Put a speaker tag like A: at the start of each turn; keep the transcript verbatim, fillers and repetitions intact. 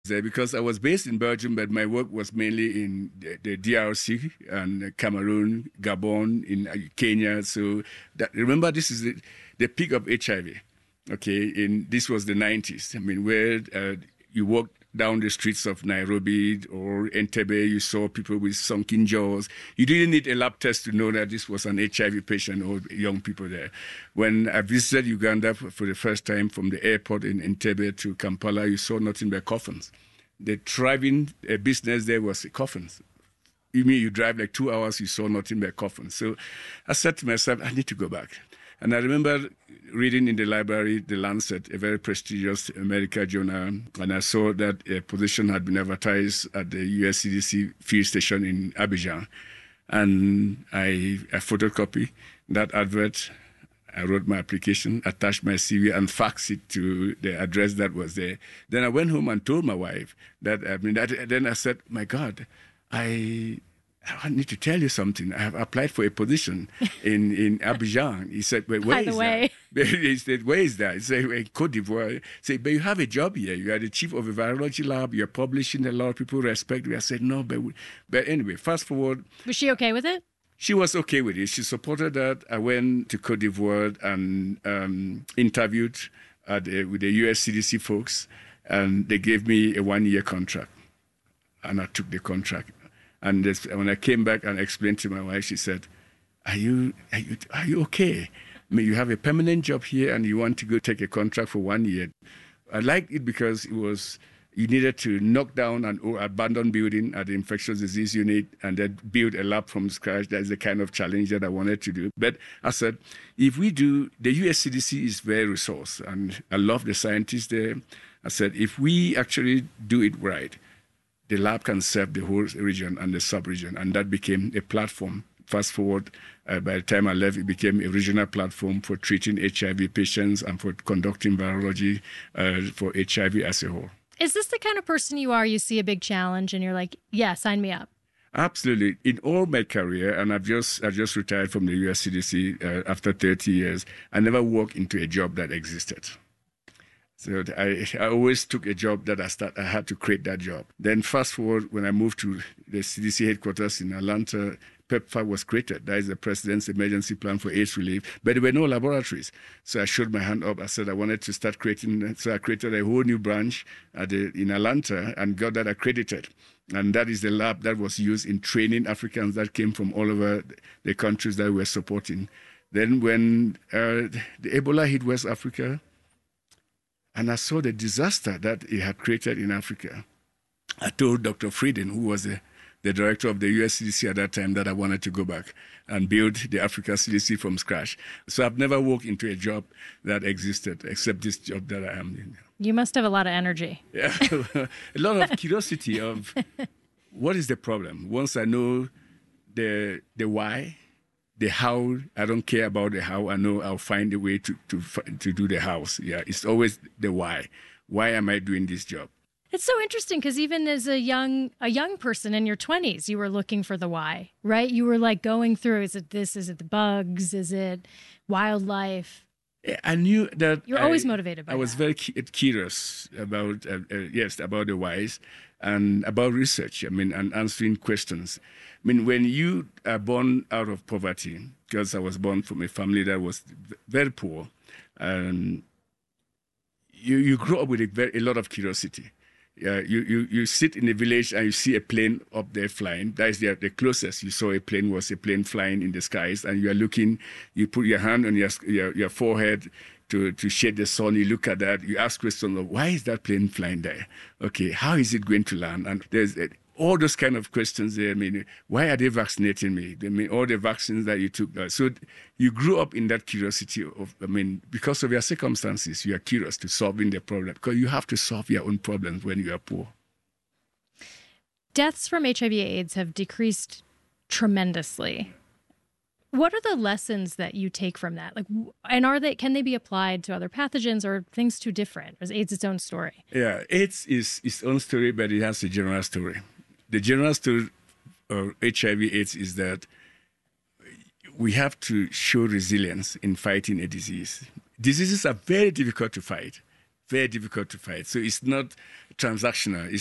A: there because I was based in Belgium, but my work was mainly in the, the D R C and Cameroon, Gabon, in uh, Kenya. So that, remember, this is the, the peak of H I V. Okay, in this was the nineties. I mean, where uh, you walked down the streets of Nairobi or Entebbe, you saw people with sunken jaws. You didn't need a lab test to know that this was an H I V patient or young people there. When I visited Uganda for, for the first time from the airport in Entebbe to Kampala, you saw nothing but coffins. The thriving uh, business there was coffins. You mean you drive like two hours, you saw nothing but coffins. So I said to myself, I need to go back. And I remember reading in the library The Lancet, a very prestigious medical journal, and I saw that a position had been advertised at the U S C D C field station in Abidjan. And I, I photocopied that advert. I wrote my application, attached my C V, and faxed it to the address that was there. Then I went home and told my wife that, I mean, that, then I said, my God, I... I need to tell you something. I have applied for a position in, in Abidjan. He said, well, where
B: By the
A: is
B: way.
A: that? He said, where is that? He said, in Cote d'Ivoire. He said, but you have a job here. You are the chief of a virology lab. You're publishing. A lot of people respect you. I said, no, but, we... but anyway, fast forward.
B: Was she okay with it?
A: She was okay with it. She supported that. I went to Cote d'Ivoire and um, interviewed at the, with the U S C D C folks, and they gave me a one-year contract, and I took the contract. And this, when I came back and explained to my wife, she said, are you, are you, are you okay? I mean, you have a permanent job here and you want to go take a contract for one year. I liked it because it was, you needed to knock down an abandoned building at the infectious disease unit and then build a lab from scratch. That's the kind of challenge that I wanted to do. But I said, if we do, the U S C D C is very resource and I love the scientists there. I said, if we actually do it right, the lab can serve the whole region and the sub-region, and that became a platform. Fast forward, uh, by the time I left, it became a regional platform for treating H I V patients and for conducting virology uh, for H I V as a whole.
B: Is this the kind of person you are? You see a big challenge and you're like, yeah, sign me up.
A: Absolutely. In all my career, and I've just I just retired from the U S C D C uh, after thirty years, I never walked into a job that existed. So I, I always took a job that I start. I had to create that job. Then fast forward, when I moved to the C D C headquarters in Atlanta, PEPFAR was created. That is the President's Emergency Plan for AIDS Relief. But there were no laboratories. So I showed my hand up. I said I wanted to start creating. So I created a whole new branch at the, in Atlanta and got that accredited. And that is the lab that was used in training Africans that came from all over the countries that we were supporting. Then when uh, the Ebola hit West Africa, and I saw the disaster that it had created in Africa, I told Doctor Frieden, who was the, the director of the U S C D C at that time, that I wanted to go back and build the Africa C D C from scratch. So I've never walked into a job that existed, except this job that I am in.
B: You must have a lot of energy.
A: Yeah, a lot of curiosity of what is the problem. Once I know the the why, the how, I don't care about the how. I know I'll find a way to, to, to do the hows. Yeah, it's always the why. Why am I doing this job?
B: It's so interesting because even as a young a young person in your twenties, you were looking for the why, right? You were like going through, is it this? Is it the bugs? Is it wildlife?
A: I knew that
B: You're
A: I,
B: always motivated by
A: I was
B: that.
A: very curious about, uh, uh, yes, about the whys and about research, I mean, and answering questions. I mean, when you are born out of poverty, because I was born from a family that was very poor, um, you, you grow up with a, very, a lot of curiosity. Uh, you, you, you sit in a village and you see a plane up there flying. That is the, the closest you saw a plane was a plane flying in the skies. And you are looking, you put your hand on your, your, your forehead to, to shade the sun. You look at that. You ask questions of, why is that plane flying there? Okay, how is it going to land? And there's all those kind of questions there. I mean, why are they vaccinating me? I mean, all the vaccines that you took. Uh, so you grew up in that curiosity of, I mean, because of your circumstances, you are curious to solving the problem because you have to solve your own problems when you are poor.
B: Deaths from H I V AIDS have decreased tremendously. What are the lessons that you take from that? Like, and are they, can they be applied to other pathogens or are things too different? Or is AIDS its own story?
A: Yeah, AIDS is its own story, but it has a general story. The general story of H I V AIDS is that we have to show resilience in fighting a disease. Diseases are very difficult to fight. very difficult to fight. So it's not transactional. It's